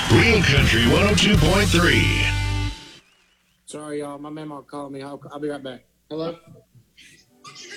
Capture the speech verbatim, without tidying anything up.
Real Country one oh two point three. Sorry, y'all. My mama called me. I'll, I'll be right back. Hello?